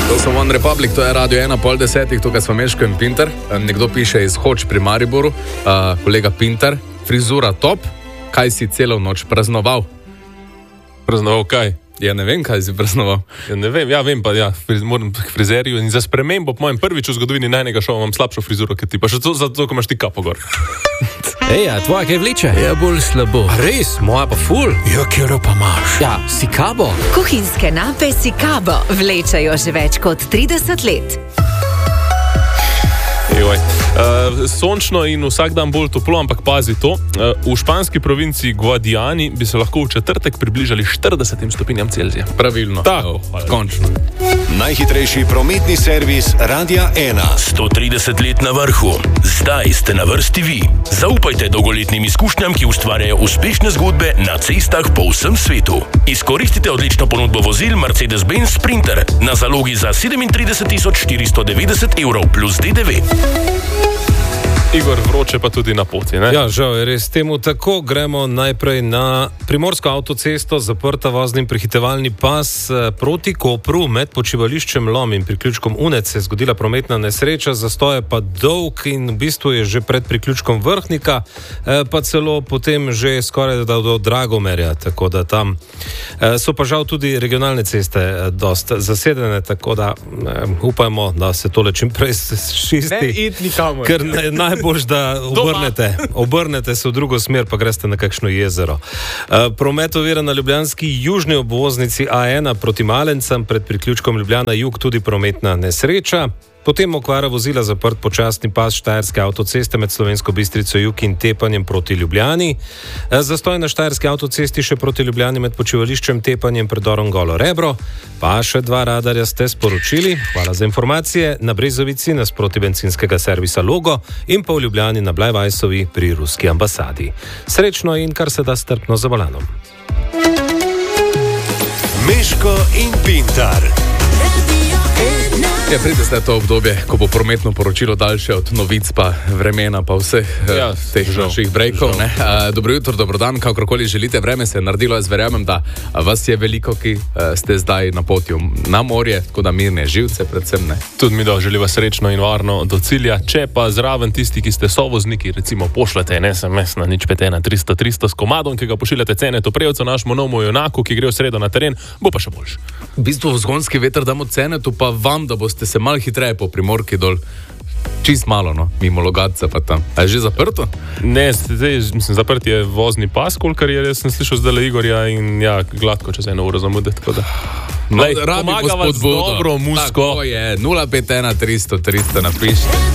To so One Republic, to je Radio 1, pol 10, tukaj smo Meško in Pinter. Nekdo piše iz Hoč pri Mariboru, kolega Pinter, frizura top, kaj si celo noč praznoval? Praznoval kaj? Ja, ne vem, kaj si praznoval. Ja, ne vem, vem pa, moram k frizerju in za spremembo po mojem prvič v zgodovini najnega šova imam slabšo frizuro, kot ti, pa še zato, ko imaš ti kapo gor. A tvoja kaj vleče? Ja, bolj slabo. Res, moja pa ful. Ja, kjero pa imaš? Ja, Sikabo. Kuhinjske nape Sikabo vlečajo že več kot 30 let. Sončno in vsak dan bolj toplo, ampak pazi to. V španski provinciji Guadiani bi se lahko v četrtek približali 40 stopinjam Celzija. Pravilno. Tako, končno. Najhitrejši prometni servis Radia 1. 130 let na vrhu. Zdaj ste na vrsti vi. Zaupajte dolgoletnim izkušnjam, ki ustvarjajo uspešne zgodbe na cestah po vsem svetu. Izkoristite odlično ponudbo vozil Mercedes-Benz Sprinter na zalogi za 37 490 evrov plus DDV. Igor, vroče pa tudi na poti, ne? Ja, žal je res temu tako. Gremo najprej na primorsko avtocesto, zaprta voznim prehitevalni pas proti Kopru med počivališčem Lom in priključkom Unec se je zgodila prometna nesreča, zastoj je pa dolg in v bistvu je že pred priključkom Vrhnika, pa celo potem že skoraj do Dragomerja, tako da tam so pa žal tudi regionalne ceste dost zasedene, tako da upajmo, da se tole čim prej čisti. Ne iti nikamor. Ker najbolj, da obrnete se v drugo smer, pa greste na kakšno jezero. Promet ovira na ljubljanski južni obvoznici A1 proti Malencem, pred priključkom Ljubljana jug tudi prometna nesreča. Potem okvara vozila, zaprt počasni pas Štajerske avtoceste med Slovensko Bistrico jug in Tepanjem proti Ljubljani. Zastoj na Štajerski avtocesti še proti Ljubljani med počivališčem Tepanjem predorom Golo Rebro. Pa še 2 radarja ste sporočili. Hvala za informacije. Na Brezovici nasproti bencinskega servisa Logo in pa v Ljubljani na Blajvajsovi pri ruski ambasadi. Srečno in kar se da strpno za volanom. Meško in Pintar. Ja, pride zdaj to obdobje, ko bo prometno poročilo daljše od novic pa vremena pa vseh teh naših brejkov. Dobro jutro, dobrodan, kakorkoli želite, vreme se je naredilo, jaz verjamem, da vas je veliko, ki ste zdaj na poti na morje, tako da mirne živce predvsem, ne. Tudi mi da želiva srečno in varno do cilja, če pa zraven tisti, ki ste sovozniki, recimo pošljete en SMS na 051 300 300 s komadom, ki ga pošiljate Cenetu Prevcu, našemu novemu junaku, ki gre v sredo na teren, bo pa še boljši. V bistvu vzgonski veter damo Cenetu, pa vam, da boste se malo hitreje po Primorki dol. Čist malo, no, mimo Logatca pa tam. A je že zaprto? Ne, zdaj, zaprt je vozni pas, kolikor je, jaz sem slišal zdaj Igorja in ja, gladko čez 1 uro zamude, tako da. Pomaga vas dobro musko. Tako je, 051 300 300 napišite.